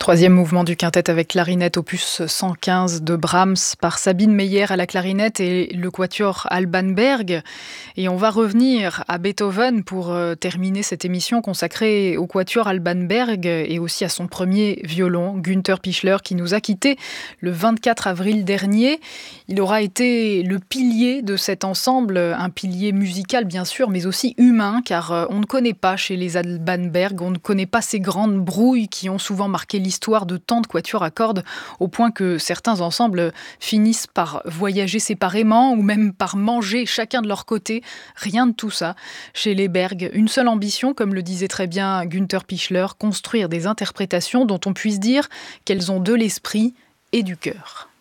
Troisième mouvement du quintet avec clarinette opus 115 de Brahms par Sabine Meyer à la clarinette et le quatuor Alban Berg. Et on va revenir à Beethoven pour terminer cette émission consacrée au quatuor Alban Berg et aussi à son premier violon, Günther Pichler, qui nous a quittés le 24 avril dernier. Il aura été le pilier de cet ensemble, un pilier musical bien sûr, mais aussi humain, car on ne connaît pas chez les Alban Berg, on ne connaît pas ces grandes brouilles qui ont souvent marqué l'histoire de tant de quatuors à cordes, au point que certains ensembles finissent par voyager séparément ou même par manger chacun de leur côté. Rien de tout ça. Chez les Berg, une seule ambition, comme le disait très bien Günther Pichler, construire des interprétations dont on puisse dire qu'elles ont de l'esprit et du cœur.